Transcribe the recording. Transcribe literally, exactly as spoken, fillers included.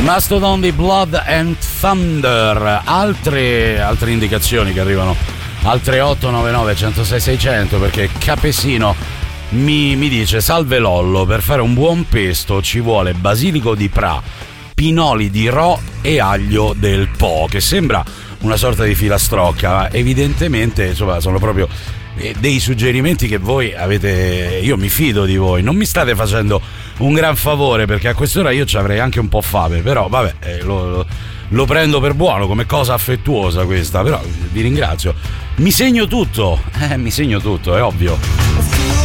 Mastodon di Blood and Thunder. Altre, altre indicazioni che arrivano al tre otto nove nove uno zero sei sei zero zero, perché Capesino mi, mi dice: salve Lollo, per fare un buon pesto ci vuole basilico di Pra, pinoli di Ro e aglio del Po, che sembra una sorta di filastrocca, ma evidentemente insomma sono proprio dei suggerimenti che voi avete. Io mi fido di voi, non mi state facendo un gran favore, perché a quest'ora io ci avrei anche un po' fame, però vabbè, eh, lo, lo, lo prendo per buono come cosa affettuosa questa, però vi ringrazio. Mi segno tutto, eh, mi segno tutto, è ovvio.